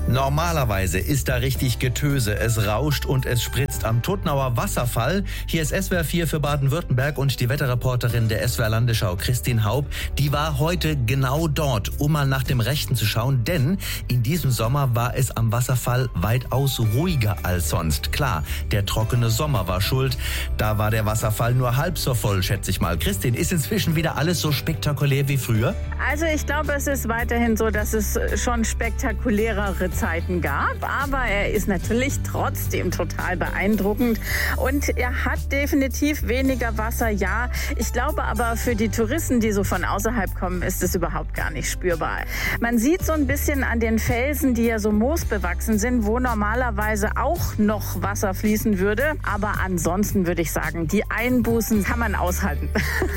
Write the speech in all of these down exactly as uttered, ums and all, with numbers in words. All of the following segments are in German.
Normalerweise ist da richtig Getöse. Es rauscht und es spritzt am Todtnauer Wasserfall. Hier ist S W R vier für Baden-Württemberg und die Wetterreporterin der S W R Landesschau, Christine Haub, die war heute genau dort, um mal nach dem Rechten zu schauen, denn in diesem Sommer war es am Wasserfall weitaus ruhiger als sonst. Klar, der trockene Sommer war schuld. Da war der Wasserfall nur halb so voll, schätze ich mal. Christine, ist inzwischen wieder alles so spektakulär wie früher? Also ich glaube, es ist weiterhin so, dass es schon spektakulärere Zeiten gab, aber er ist natürlich trotzdem total beeindruckend und er hat definitiv weniger Wasser, ja. Ich glaube aber für die Touristen, die so von außerhalb kommen, ist es überhaupt gar nicht spürbar. Man sieht so ein bisschen an den Felsen, die ja so moosbewachsen sind, wo normalerweise auch noch Wasser fließen würde, aber ansonsten würde ich sagen, die Einbußen kann man aushalten.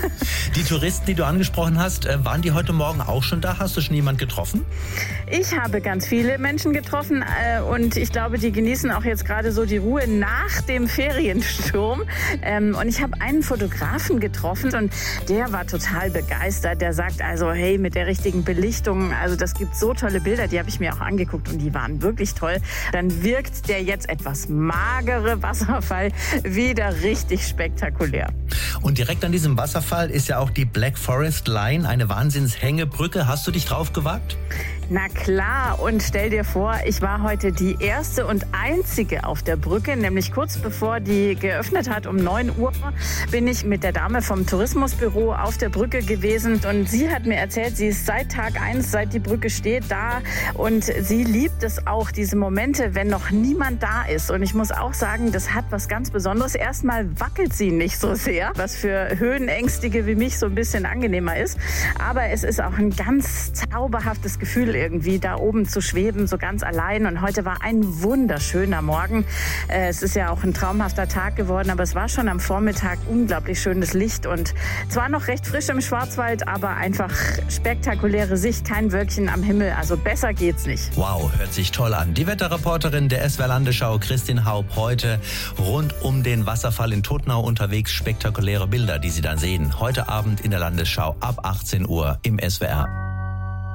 Die Touristen, die du angesprochen hast, waren die heute Morgen auch schon da? Hast du schon jemand getroffen? Ich habe ganz viele Menschen getroffen äh, und ich glaube, die genießen auch jetzt gerade so die Ruhe nach dem Feriensturm. Ähm, und ich habe einen Fotografen getroffen und der war total begeistert. Der sagt also, hey, mit der richtigen Belichtung, also das gibt so tolle Bilder, die habe ich mir auch angeguckt und die waren wirklich toll. Dann wirkt der jetzt etwas magere Wasserfall wieder richtig spektakulär. Und direkt an diesem Wasserfall ist ja auch die Black Forest Line, eine Wahnsinnshängebrücke. Hast du dich drauf gewagt? Na klar, und stell dir vor, ich war heute die erste und einzige auf der Brücke, nämlich kurz bevor die geöffnet hat, um neun Uhr, bin ich mit der Dame vom Tourismusbüro auf der Brücke gewesen und sie hat mir erzählt, sie ist seit Tag eins, seit die Brücke steht, da und sie liebt es auch, diese Momente, wenn noch niemand da ist. Und ich muss auch sagen, das hat was ganz Besonderes. Erstmal wackelt sie nicht so sehr, was für Höhenängstige wie mich so ein bisschen angenehmer ist, aber es ist auch ein ganz zauberhaftes Gefühl, irgendwie da oben zu schweben, so ganz allein. Und heute war ein wunderschöner Morgen. Es ist ja auch ein traumhafter Tag geworden, aber es war schon am Vormittag unglaublich schönes Licht und zwar noch recht frisch im Schwarzwald, aber einfach spektakuläre Sicht, kein Wölkchen am Himmel. Also besser geht's nicht. Wow, hört sich toll an. Die Wetterreporterin der S W R Landesschau, Christine Haub, heute rund um den Wasserfall in Todtnau unterwegs. Spektakuläre Bilder, die Sie dann sehen. Heute Abend in der Landesschau ab achtzehn Uhr im S W R.